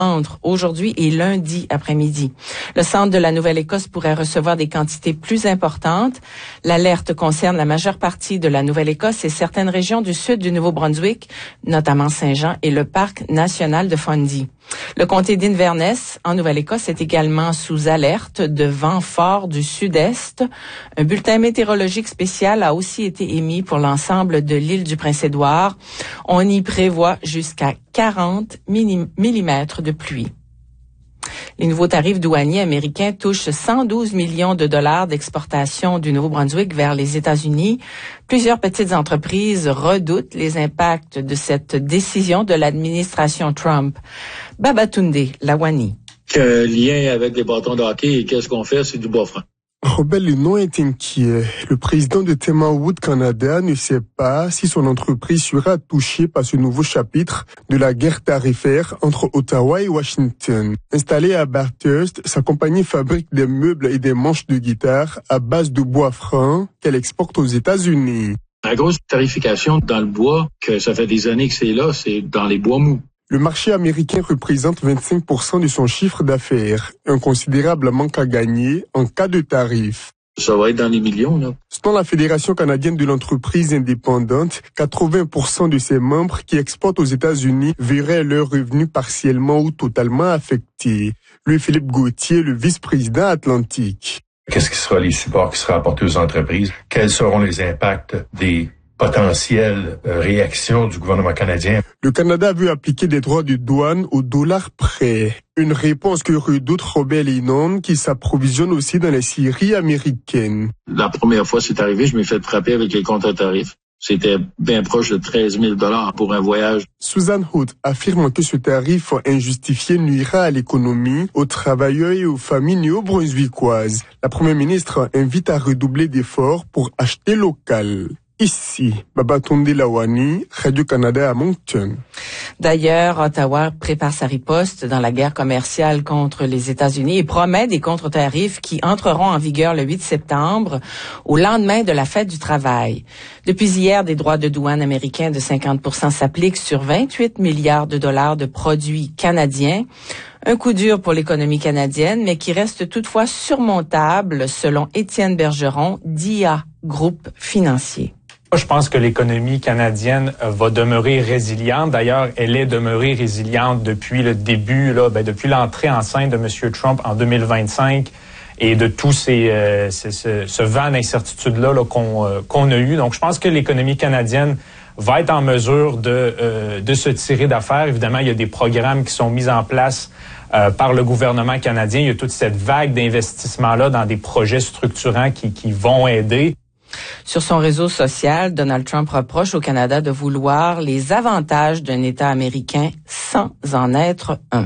entre aujourd'hui et lundi après-midi. Le centre de la Nouvelle-Écosse pourrait recevoir des quantités plus importantes. L'alerte concerne la majeure partie de la Nouvelle-Écosse et certaines régions du sud du Nouveau-Brunswick, notamment Saint-Jean et le parc national de Fundy. Le comté d'Inverness, en Nouvelle-Écosse, est également sous alerte de vents forts du sud-est. Un bulletin météorologique spécial a aussi été émis pour l'ensemble de l'île du Prince-Édouard. On y prévoit jusqu'à 40 millimètres de pluie. Les nouveaux tarifs douaniers américains touchent 112 millions de dollars d'exportation du Nouveau-Brunswick vers les États-Unis. Plusieurs petites entreprises redoutent les impacts de cette décision de l'administration Trump. Babatunde Lawani. Lien avec des bâtons de hockey, et qu'est-ce qu'on fait? C'est du bois franc. Robert Lenoir est inquiet. Le président de Temarwood Canada ne sait pas si son entreprise sera touchée par ce nouveau chapitre de la guerre tarifaire entre Ottawa et Washington. Installée à Bathurst, sa compagnie fabrique des meubles et des manches de guitare à base de bois franc qu'elle exporte aux États-Unis. La grosse tarification dans le bois, que ça fait des années que c'est là, c'est dans les bois mous. Le marché américain représente 25% de son chiffre d'affaires, un considérable manque à gagner en cas de tarif. Ça va être dans les millions, là. Selon la Fédération canadienne de l'entreprise indépendante, 80% de ses membres qui exportent aux États-Unis verraient leurs revenus partiellement ou totalement affectés. Louis-Philippe Gauthier, le vice-président Atlantique. Qu'est-ce qui sera les supports qui seront apportés aux entreprises? Quels seront les impacts des potentielle réaction du gouvernement canadien? Le Canada veut appliquer des droits de douane au dollar près. Une réponse que redoute Robert Lennon, qui s'approvisionne aussi dans les scieries américaines. La première fois c'est arrivé, je m'ai fait frapper avec les contre-tarifs. C'était bien proche de 13 000 $ pour un voyage. Susan Hood affirme que ce tarif injustifié nuira à l'économie, aux travailleurs et aux familles néo-brunswickoises. La première ministre invite à redoubler d'efforts pour acheter local. Ici, Babatunde Lawani, Radio-Canada à Moncton. D'ailleurs, Ottawa prépare sa riposte dans la guerre commerciale contre les États-Unis et promet des contre-tarifs qui entreront en vigueur le 8 septembre, au lendemain de la fête du travail. Depuis hier, des droits de douane américains de 50% s'appliquent sur 28 milliards de dollars de produits canadiens. Un coup dur pour l'économie canadienne, mais qui reste toutefois surmontable, selon Étienne Bergeron, d'IA Groupe Financier. Je pense que l'économie canadienne va demeurer résiliente. D'ailleurs, elle est demeurée résiliente depuis le début, depuis l'entrée en scène de M. Trump en 2025 et de tous ce vent d'incertitude-là qu'on a eu. Donc, je pense que l'économie canadienne va être en mesure de se tirer d'affaire. Évidemment, il y a des programmes qui sont mis en place par le gouvernement canadien. Il y a toute cette vague d'investissements-là dans des projets structurants qui vont aider. Sur son réseau social, Donald Trump reproche au Canada de vouloir les avantages d'un État américain sans en être un.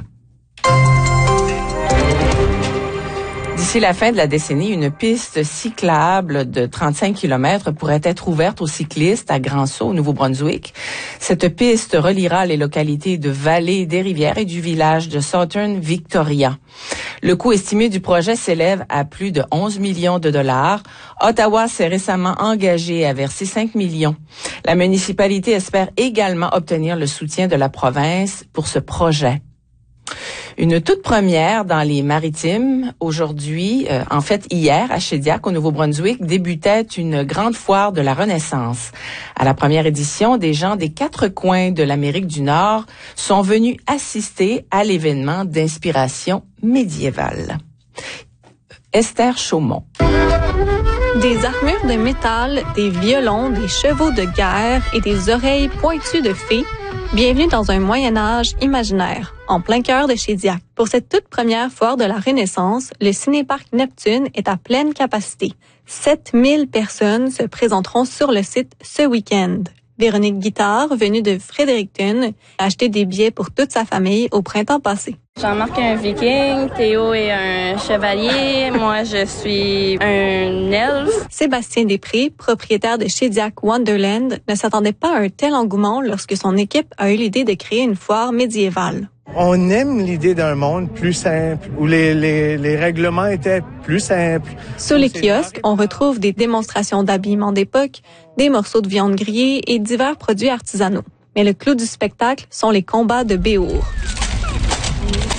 D'ici la fin de la décennie, une piste cyclable de 35 km pourrait être ouverte aux cyclistes à Grand-Sault, au Nouveau-Brunswick. Cette piste reliera les localités de Vallée des Rivières et du village de Southern Victoria. Le coût estimé du projet s'élève à plus de 11 millions de dollars. Ottawa s'est récemment engagé à verser 5 millions. La municipalité espère également obtenir le soutien de la province pour ce projet. Une toute première dans les Maritimes. Aujourd'hui, hier, à Shediac, au Nouveau-Brunswick, débutait une grande foire de la Renaissance. À la première édition, des gens des 4 coins de l'Amérique du Nord sont venus assister à l'événement d'inspiration médiévale. Esther Chaumont. Des armures de métal, des violons, des chevaux de guerre et des oreilles pointues de fées. Bienvenue dans un Moyen-Âge imaginaire, en plein cœur de Shediac. Pour cette toute première foire de la Renaissance, le cinéparc Neptune est à pleine capacité. 7000 personnes se présenteront sur le site ce week-end. Véronique Guittard, venue de Fredericton, a acheté des billets pour toute sa famille au printemps passé. Jean-Marc est un viking, Théo est un chevalier, moi je suis un elfe. Sébastien Després, propriétaire de Shediac Wonderland, ne s'attendait pas à un tel engouement lorsque son équipe a eu l'idée de créer une foire médiévale. On aime l'idée d'un monde plus simple, où les règlements étaient plus simples. Sur les kiosques, on retrouve des démonstrations d'habillement d'époque, des morceaux de viande grillée et divers produits artisanaux. Mais le clou du spectacle sont les combats de Béour.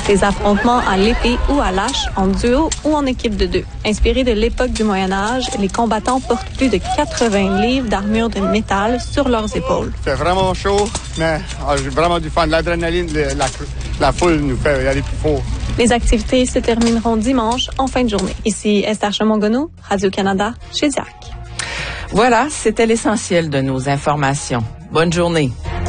Des affrontements à l'épée ou à l'âche, en duo ou en équipe de 2. Inspirés de l'époque du Moyen Âge, les combattants portent plus de 80 livres d'armure de métal sur leurs épaules. C'est vraiment chaud, mais j'ai vraiment du fun. L'adrénaline, la foule nous fait y aller plus fort. Les activités se termineront dimanche en fin de journée. Ici Esther Chemongono, Radio-Canada, chez Diac. Voilà, c'était l'essentiel de nos informations. Bonne journée.